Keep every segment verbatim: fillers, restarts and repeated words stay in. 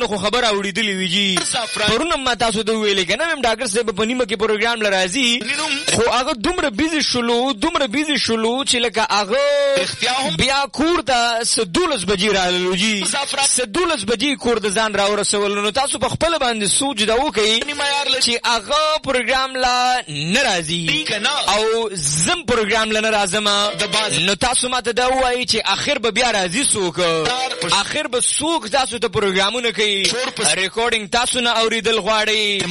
خو خبر اوریدلی ویجی پرونه ما تاسو ته ویلې کنه هم ډاکټر صاحب په نیمه کې پروګرام لرازي خو هغه دومره بیزی شلو دومره بیزی شلو چې لکه هغه بیا کور ته سدولس بجې رالو جی سدولس بجې کور د ځان را ورسول نو تاسو په خپل باندې سوچ دا وکړئ چې هغه پروګرام لا ناراضي او زم پروګرام لا ناراضم نو تاسو ماته دا وایي چې اخر به بیا راضي سوک اخر به سوک تاسو ته پروګرامونه کوي ریکارډینګ تاسو نه اوریدل غواړي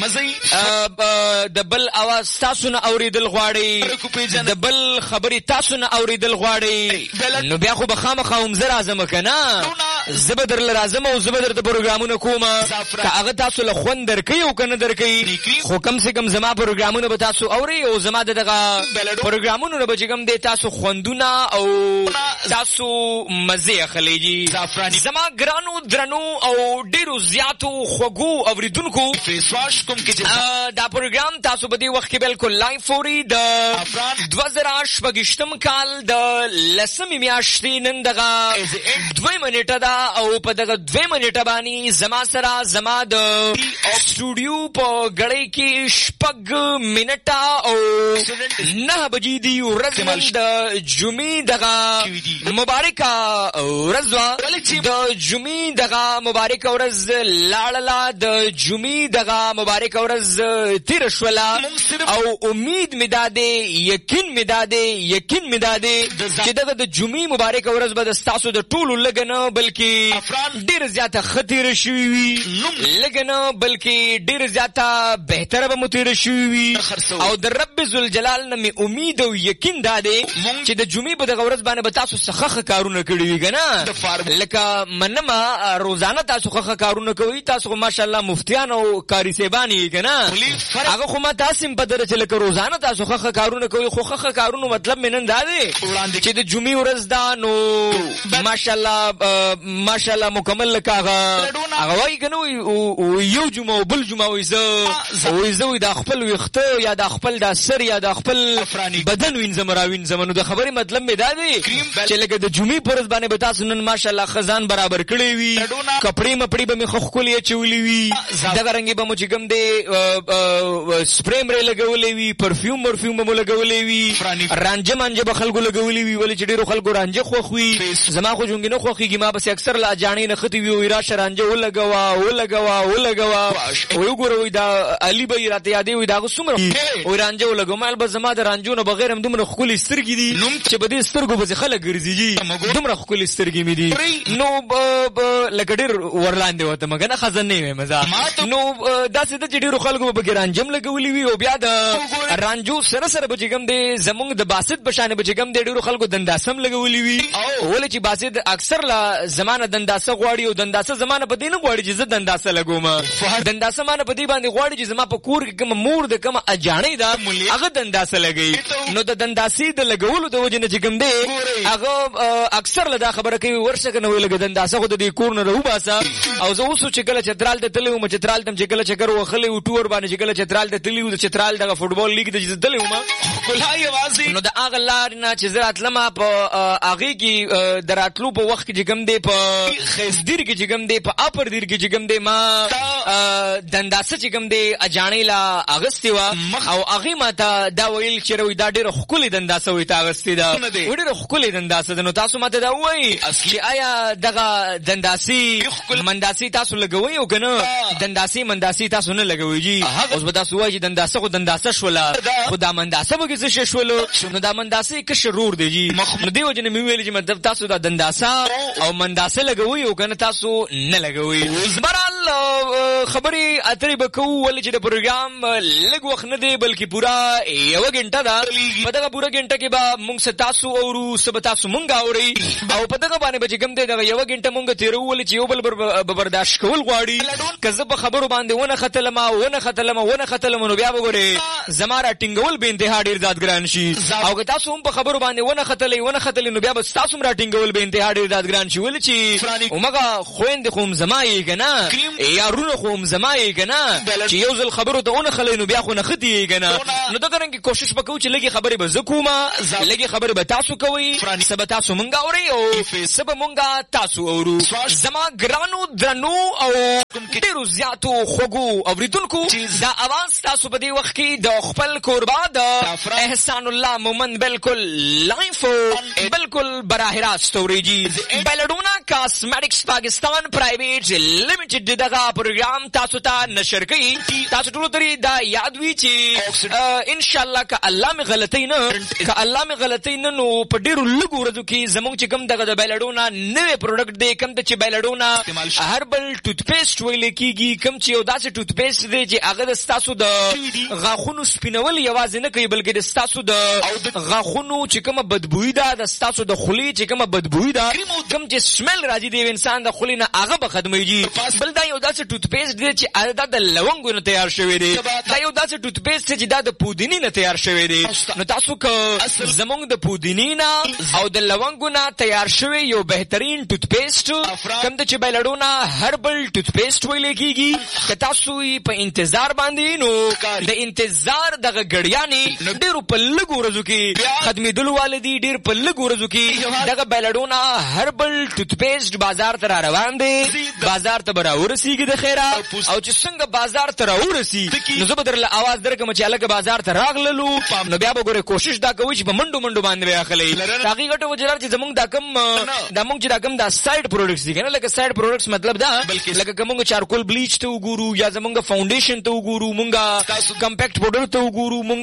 د بل اواز تاسو نه اوریدل غواړي د بل خبري تاسو نه اوریدل غواړي نو بیا خو به خامخا هم زه راځم کنه زبدر لازم او زبدر د پروګرامونه کومه که هغه تاسو له خوند درکې او کنه درکې خو کم سے کم زما پروګرامونه به تاسو اوري او زما دغه پروګرامونه به چګم دي تاسو خوندونه او تاسو مزه اخليږي زما ګرانو درنو او ډیرو زیاتو خوګو اوریدونکو فیس واش کوم کې دا پروګرام تاسو په دې وخت کې بالکل لایو فوري د دوه زره شپږم کال د لسمې میاشتې نن دغه دوه منټه دا او په دغه دوه منټه باندې زما سره زما د سټوډیو په غړې کې شپږ منټه او نه بجې دی ورځ د جمعې دغه مبارکه ورځ د جمعې دغه مبارکه ورځ لاړه د جمعې دغه مبارکه ورځ تیر شولا او امید می داده یقین می داده یقین می داده چې دغه د جمعې مبارکه ورځ به تاسو د ټولو لګنه بلکې ډیر زیاته خطر شوی وي لګنه بلکې ډیر زیاته بهتره به متیر شوی وي او د رب ذل جلال نه می امید او یقین داده چې د جمعې په دغه ورځ باندې به تاسو څخه کارونه کړی وي کنه لکه منما روزانه تاسو څخه کارونه کوي تاسو ماشاءالله مفتیان او کاری سیبانی کنه هغه خو ما تاسو په درجه لکه روزانه تاسو څخه کارونه کوي خو څخه کارونه مطلب منن داده چې د جمعې ورځ دا نو ماشاءالله ماشاءالله مکمل لکه هغه وای کنه یو جمعه بل جمعه وایزه وایزه د خپل وخته یا د خپل د سر یا د خپل بدن وینځم راوین زمونو د خبرې مطلب می دادی چې لکه د جمعې پرز باندې به تاسو نن ماشاءالله خزان برابر کړی وي کپڑے مپړی به مخ خولې چولې وي دغه رنګي به مو چې ګم دې سپری مری لګولې وي پرفیوم پرفیوم به مو لګولې وي رانجه مانجه به خلکو لګولې وي ولې چې ډیرو خلکو رانجه خوخوي زما خو جونګینه خوخيږي ما بس اکثر لا جانې نه ختی وي را شرانجه ولګوا ولګوا ولګوا او وګوروي دا علي به راته یادې وي دا څومره او رانجه ولګوم البته زما د رانجونو بغیر هم دومره خولي سترګې دي چې په دې سترګو به خلک ګرځي دومره خولي سترګې مې دي نو لکه ډېر ورلاندې وته مګنه خزانه وي مزه نو داسې د ډېرو خلکو به رانجم لګولې وي او بیا د رانجو سره سره به جګم دي زمونږ د باسط بشانه به جګم دي ډېرو خلکو دنداسم لګولې وي ولې چې باسط اکثر لا زمانه دنداسه غواړي او دنداسه زمانه په دینه غواړي چې زه دنداسه لګوم دنداسه مانه په دې باندې غواړي چې زما په کور کې کوم مور د کوم اجانې دا هغه دنداسه لګي نو د دنداسې د لګولو د وجه نه چې کوم دی هغه اکثر لدا خبره کوي ورشه کنه ویل دنداسه خو د دې کور نه راو باسه او زه اوس چې کله چترال ته تلو م چترال تم چې کله چکر وخلې او ټور باندې چې کله چترال ته تلو د چترال دغه فوټبال لیګ ته چې تلو ما کلای وازي نو د هغه لار نه چې زه اتلم په هغه کې دراتلو په وخت کې کوم دی په خزدیر کې کوم دی په اپر دیر کې کوم دی ما دنداسه چې کوم دی اجانې لا اغستی وا او هغه ماته دا ویل چې روي دا ډېر خولي دنداسه وي تا اغستی دا ډېر خولي دنداسه نو تاسو ماته دا وایي چې آیا دغه دنداسي منداسي تاسو لګوي او کنه دنداسي منداسي تاسو نه لګوي جی اوس به تاسو وایي دنداسه خو دنداسه شولا خدا منداسه به کې څه شولو نو دا منداسي کې شرور دی جی نو دیو جن مې ویل چې مطلب تاسو دا دنداسه او منداسه لګوي او کنه تاسو نه لګوي برال خبري اترې بکو ولې چې د پروګرام لګ وخت نه دی بلکې پورا یو غنټه دا په دغه پورا غنټه کې به موږ تاسو اورو سب تاسو مونږ اوري او په دغه باندې به کوم دی دغه یو غنټه مونږ تیرول چې یو بل برداشت کول غواړي کزه په خبرو باندې ونه ختل ما ونه ختل ما ونه ختل نو بیا وګوره زماره ټینګول به انتها ډیر ذات ګران شي او که تاسو هم په خبرو باندې ونه ختل ونه ختل نو بیا تاسو هم را ټینګول به انتها ډیر ذات ګران شي ول چې اومګه خويند خوم زمای کنه یا رونه خو زمای کنه چې یو ځل خبرو ته اون خلینو بیا خو نه خدي کنه نو دا څنګه کوشش وکړو چې لګي خبرې به زکوما لګي خبرې به تاسو کوي سبا تاسو مونږ اوري او سبا مونږ تاسو اورو زما ګرانو درنو او ډیرو زیاتو خوګو اوریدونکو دا اواز تاسو په دې وخت کې د خپل قربا د احسان الله مومن بالکل لایف بالکل براه راست اوریږي بیلډونا کاسمیټکس پاکستان پرایویټ لیمیټډ دغه پروګرام تاسو ته نشر کوي تاسو ټول ترې دا یاد وی چې ان شاء الله که الله می غلطی نه که الله می غلطی نه نو په ډیرو لږو ورځو کې زموږ چې کوم دغه د بیلډونا نوې پروډکټ دی کوم چې بیلډونا هربل ټوت پیسټ ویل کیږي کوم چې یو داسې ټوت پیسټ دی چې هغه د تاسو د غاښونو سپینول یوازې نه کوي بلکې د تاسو د غاښونو چې کومه بدبوئی ده د تاسو د خولې چې کومه بدبوئی ده کوم چې سمیل راځي د انسان د خولې نه هغه به ختمېږي بل دا یو داسې ټوت پیسټ دی چې دا د لونګو نه تیار شوی دی دا یو داسې ټوت پیسټ چې دا د پودینې نه تیار شوی دی نو تاسو که زمونږ د پودینې نه او د لونګو نه تیار شوی یو بهترین ټوت پیسټ کوم چې بیلډونا هربل ټوت پیسټ ویل کیږي که تاسو یې په انتظار باندې نو د انتظار دغه ګړیانې ډېرو په لږو ورځو کې ختمېدلو والدي ډېر په لږو ورځو کې دغه بیلډونا هربل ټوت پیسټ بازار ته را روان دی بازار ته به راورسېږي د خیره او چې څنګه بازار ته راورسي نو زه به درله اواز درکړم چې هلکه بازار ته راغللو نو بیا به ګورې کوشش دا کوي چې په منډو منډو باندې به اخلئ د هغې ګټه وجه چې زمونږ دا کم دا مونږ چې دا کم دا سایډ پروډکټس دي که نه لکه سایډ پروډکټس مطلب دا لکه که مونږ چارکول بلیچ ته وګورو یا زمونږ فاونډیشن ته وګورو مونږ کمپیکټ پاوډر ته وګورو مونږ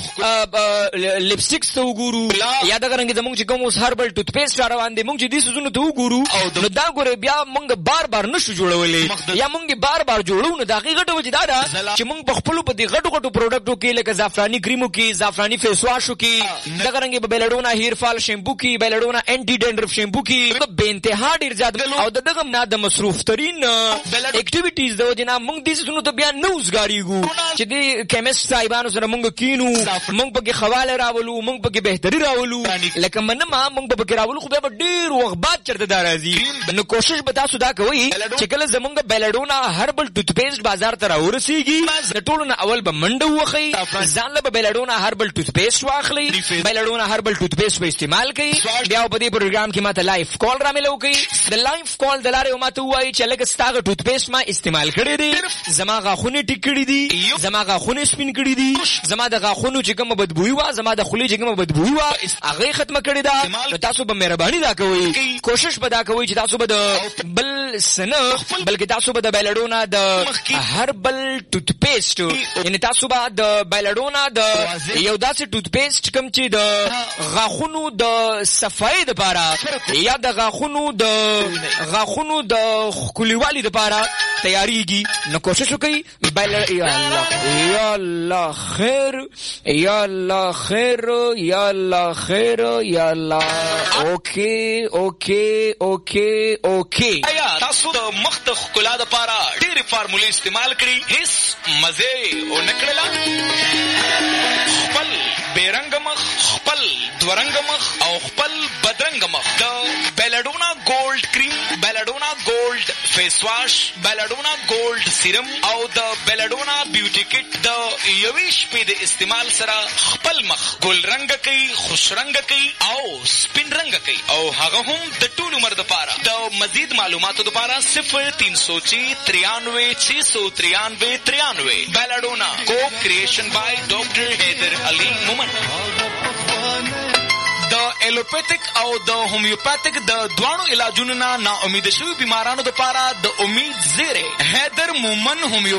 لپسټکس ته وګورو یا دغه رنګې زمونږ چې کوم اوس هربل ټوت پیسټ را روان دی مونږ چې دې څیزونو ته وګورو نو دا ګورې بیا مونږ بار بار نشو جوړولی یا مونږ بار بار جوړو نو د هغې ګټه وجه دا ده چې مونږ په خپلو په دې غټو غټو پروډکټو کې لکه زعفراني کریمو کې زعفراني فیس واشو کې دغه رنګې په بیلډونا هیر فال شیمپو کې بیلډونا انټي ډینډرف شیمپو کې بې انتها ډېر زیات او د دغه نه د مصروف ترین اکټیویټیز د وجې نه مونږ دې څیزونو ته بیا نه اوزګارېږو چې دې کیمسټ صاحبانو سره مونږ کینو مونږ پکې خواله راولو مونږ پکې بهتري راولو لکه منمه مونږ به پکې راولو خو بیا به ډېر وخت بعد چېرته دا راځي نو کوشش به تاسو دا کوئ چې کله زمونږ بیلډونا هربل ټوت پیسټ بازار ته راورسېږي د ټولو نه اول به منډه ووښئ ځان له به بیلډونا هربل ټوت پیسټ واخلئ بیلډونا هربل ټوت پیسټ به استعمال کوئ بیا په دې پروګرام کې ماته لایف کال را میلو کوي د لایف کال د لارې ماته ووایي چې لږ ستا هغه ټوت پیسټ ما استعمال کړی دی زما غاښونه ټیک کړي دي زما غاښونه سپین کړي دي زما د غاښونو چې کومه بدبوئی وه زما د خولې چې کومه بدبوئی وه هغه ختمه کړې ده نو تاسو به مهرباني دا کوئ کوشش به دا کوئ چې تاسو به د بل څه نه بلکې تاسو به د بیلډونا د هربل ټوت پیسټ یعنې تاسو به د بیلډونا د یو داسې ټوت پیسټ کوم چې د غاښونو د صفایۍ دپاره یا د غاښونو د غاښونو د ښکلیوالي دپاره تیاریږي نو کوشش وکړئ یا الله یا الله خیر یا الله خیر یا الله خیر یا الله اوکې اوکې اوکې اوکې آیا تاسو د مخ د ښکلا دپاره ډېرې فارمولې استعمال کړي هېڅ مزې ونه کړله خپل بېرنګه مخ خپل دورنګه مخ او خپل بدرنګه مخ د بیلډونا ګولډ کریم بیلډونا ګولډ فیس واش بیلډونا ګولډ سیرم او د بیلډونا بیوټي کټ د یوې شپې د استعمال سره خپل مخ ګل رنګه کوي خوش رنګه کوي او سپین رنګه کوي او هغه هم د ټول عمر دپاره د مزید معلوماتو دپاره صفر تین سو چھ ترانوے چھ سو ترانوے ترانوے بیلډونا کو کریشن بای ډاکټر حیدر علي مومن د ایلوپیتک او د هومیوپیتک د دواړو علاجونو نه نا امید شوي بیمارانو دپاره د امید زیری حیدر مومن هومیو